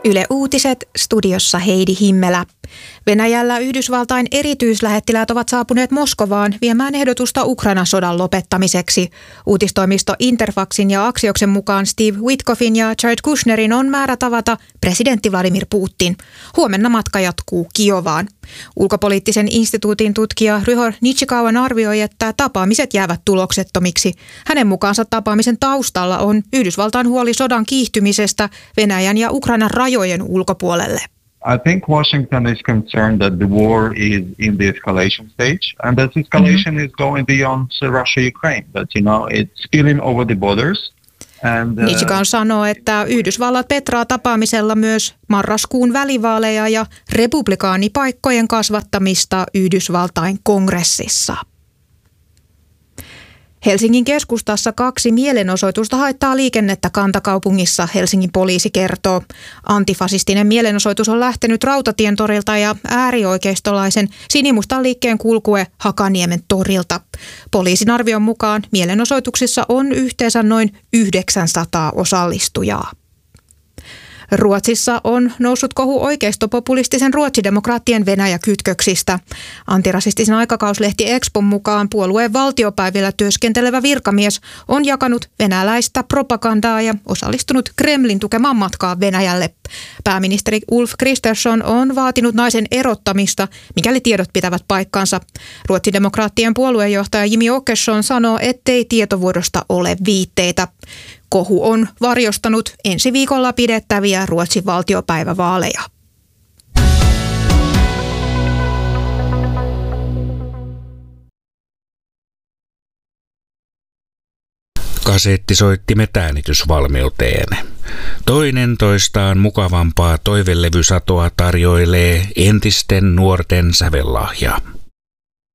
Yle Uutiset, studiossa Heidi Himmelä. Venäjällä Yhdysvaltain erityislähettiläät ovat saapuneet Moskovaan viemään ehdotusta Ukrainan sodan lopettamiseksi. Uutistoimisto Interfaxin ja Axioksen mukaan Steve Witkoffin ja Jared Kushnerin on määrä tavata presidentti Vladimir Putin. Huomenna matka jatkuu Kiovaan. Ulkopoliittisen instituutin tutkija Ryhor Nichikawan arvioi, että tapaamiset jäävät tuloksettomiksi. Hänen mukaansa tapaamisen taustalla on Yhdysvaltain huoli sodan kiihtymisestä Venäjän ja Ukrainan rajojen ulkopuolelle. I think Washington is concerned that the war is in the escalation stage and that escalation is going beyond Russia-Ukraine, that it's spilling over the borders. Nichikawan sanoo, että Yhdysvallat petraa tapaamisella myös marraskuun välivaaleja ja republikaanipaikkojen kasvattamista Yhdysvaltain kongressissa. Helsingin keskustassa 2 mielenosoitusta haittaa liikennettä kantakaupungissa, Helsingin poliisi kertoo. Antifasistinen mielenosoitus on lähtenyt Rautatientorilta ja äärioikeistolaisen sinimustan liikkeen kulkue Hakaniemen torilta. Poliisin arvion mukaan mielenosoituksissa on yhteensä noin 900 osallistujaa. Ruotsissa on noussut kohu oikeistopopulistisen ruotsidemokraattien Venäjä-kytköksistä. Antirasistisen aikakauslehti Expon mukaan puolueen valtiopäivillä työskentelevä virkamies on jakanut venäläistä propagandaa ja osallistunut Kremlin tukemaan matkaa Venäjälle. Pääministeri Ulf Kristersson on vaatinut naisen erottamista, mikäli tiedot pitävät paikkansa. Ruotsidemokraattien puoluejohtaja Jimmie Åkesson sanoo, ettei tietovuodosta ole viitteitä. Kohu on varjostanut ensi viikolla pidettäviä Ruotsin valtiopäivävaaleja. Kasettisoittimet äänitysvalmiuteen. Toinen toistaan mukavampaa toivelevysatoa tarjoilee entisten nuorten sävellahja.